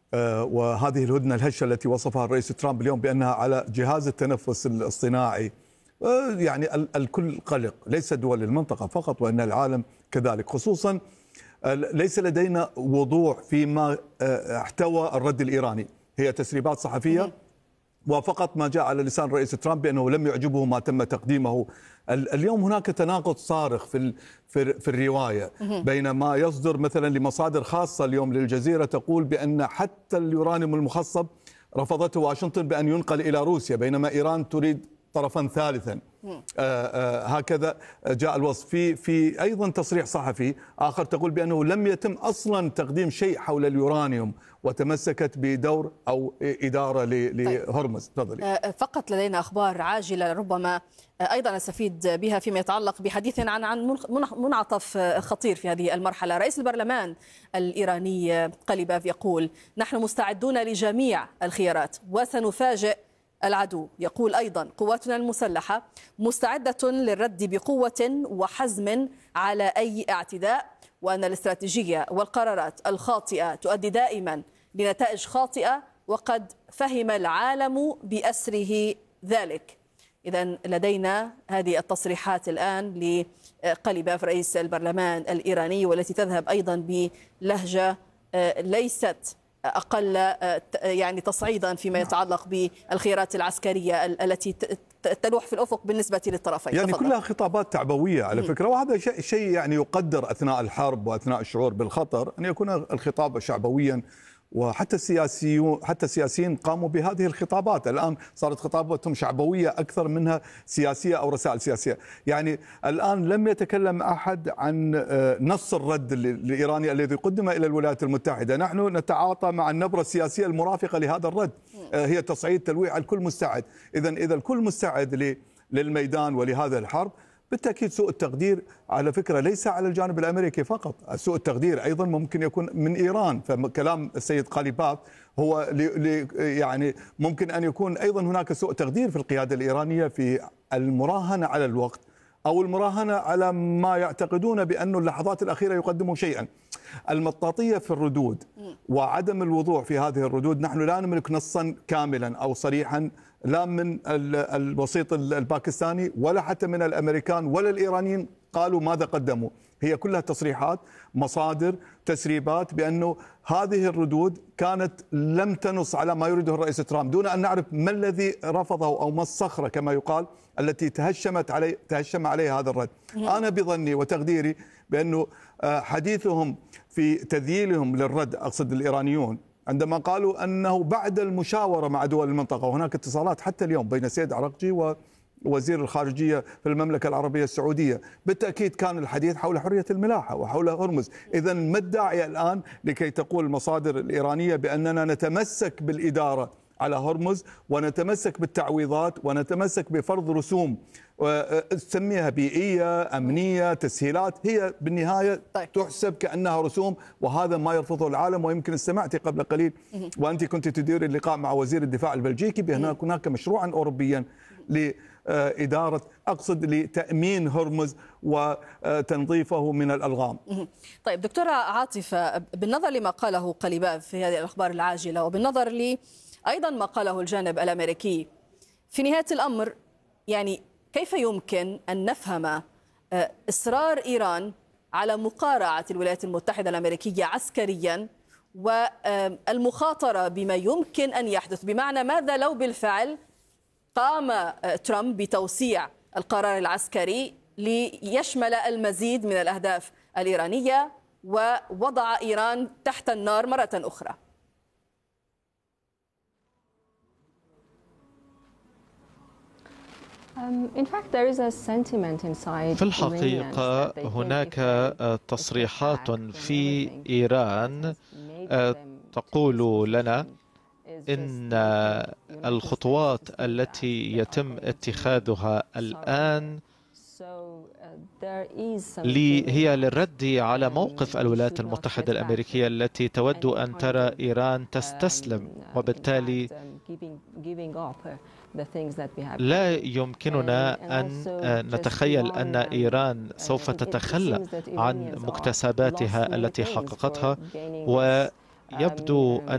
وهذه الهدنة الهشة التي وصفها الرئيس ترامب اليوم بأنها على جهاز التنفس الاصطناعي، يعني الكل قلق، ليس دول المنطقة فقط وإن العالم كذلك، خصوصا ليس لدينا وضوح فيما احتوى الرد الإيراني. هي تسريبات صحفية وفقط ما جاء على لسان الرئيس ترامب بأنه لم يعجبه ما تم تقديمه. اليوم هناك تناقض صارخ في الرواية بين ما يصدر مثلا لمصادر خاصة اليوم للجزيرة تقول بأن حتى اليورانيوم المخصب رفضته واشنطن بأن ينقل إلى روسيا، بينما إيران تريد طرفا ثالثا. هكذا جاء الوصف. في أيضا تصريح صحفي آخر تقول بأنه لم يتم أصلا تقديم شيء حول اليورانيوم وتمسكت بدور أو إدارة لهرمز. تفضلي. فقط لدينا أخبار عاجلة ربما أيضا نستفيد بها فيما يتعلق بحديث عن منعطف خطير في هذه المرحلة. رئيس البرلمان الإيراني قليباف يقول: نحن مستعدون لجميع الخيارات وسنفاجئ العدو. يقول أيضا: قواتنا المسلحة مستعدة للرد بقوة وحزم على أي اعتداء، وأن الاستراتيجية والقرارات الخاطئة تؤدي دائما لنتائج خاطئة، وقد فهم العالم بأسره ذلك. إذن لدينا هذه التصريحات الآن لقليباف رئيس البرلمان الإيراني، والتي تذهب أيضا بلهجة ليست أقل يعني تصعيدا فيما يتعلق بالخيارات العسكرية التي تلوح في الأفق بالنسبة للطرفين. يعني كلها خطابات تعبوية على فكرة، وهذا شيء يعني يقدر أثناء الحرب وأثناء الشعور بالخطر أن يكون الخطاب شعبويا، وحتى السياسيين قاموا بهذه الخطابات. الآن صارت خطاباتهم شعبوية أكثر منها سياسية أو رسائل سياسية. يعني الآن لم يتكلم أحد عن نص الرد الإيراني الذي قدم إلى الولايات المتحدة. نحن نتعاطى مع النبرة السياسية المرافقة لهذا الرد، هي تصعيد، تلويع، الكل مستعد. إذا الكل مستعد للميدان ولهذا الحرب، بالتأكيد سوء التقدير على فكرة ليس على الجانب الأمريكي فقط، سوء التقدير أيضا ممكن يكون من إيران. فكلام السيد قليباف هو يعني ممكن أن يكون أيضا هناك سوء تقدير في القيادة الإيرانية في المراهنة على الوقت أو المراهنة على ما يعتقدون بأن اللحظات الأخيرة يقدموا شيئا. المطاطية في الردود وعدم الوضوح في هذه الردود، نحن لا نملك نصا كاملا أو صريحا لا من الوسيط الباكستاني ولا حتى من الأمريكان ولا الإيرانيين قالوا ماذا قدموا. هي كلها تصريحات، مصادر، تسريبات بأنه هذه الردود كانت لم تنص على ما يريده الرئيس ترامب، دون أن نعرف ما الذي رفضه أو ما الصخرة كما يقال التي تهشم عليه هذا الرد. أنا بظني وتقديري بأنه حديثهم في تذييلهم للرد، أقصد الإيرانيون، عندما قالوا أنه بعد المشاورة مع دول المنطقة، وهناك اتصالات حتى اليوم بين سيد عرقجي ووزير الخارجية في المملكة العربية السعودية، بالتأكيد كان الحديث حول حرية الملاحة وحول هرمز. إذن ما الداعي الآن لكي تقول المصادر الإيرانية بأننا نتمسك بالإدارة على هرمز ونتمسك بالتعويضات ونتمسك بفرض رسوم سميها بيئية، أمنية، تسهيلات، هي بالنهاية تحسب كأنها رسوم، وهذا ما يرفضه العالم. ويمكن استمعت قبل قليل وأنت كنت تدير اللقاء مع وزير الدفاع البلجيكي بأن هناك مشروعا أوروبيا لإدارة، أقصد لتأمين هرمز وتنظيفه من الألغام. طيب دكتورة عاطفة، بالنظر لما قاله قليباف في هذه الأخبار العاجلة، وبالنظر لي أيضا ما قاله الجانب الأمريكي، في نهاية الأمر يعني كيف يمكن أن نفهم إصرار إيران على مقارعة الولايات المتحدة الأمريكية عسكريا والمخاطرة بما يمكن أن يحدث؟ بمعنى ماذا لو بالفعل قام ترامب بتوسيع القرار العسكري ليشمل المزيد من الأهداف الإيرانية ووضع إيران تحت النار مرة أخرى؟ في الحقيقة هناك تصريحات في إيران تقول لنا إن الخطوات التي يتم اتخاذها الآن هي للرد على موقف الولايات المتحدة الأمريكية التي تود أن ترى إيران تستسلم، وبالتالي لا يمكننا أن نتخيل أن إيران سوف تتخلى عن مكتسباتها التي حققتها، ويبدو أن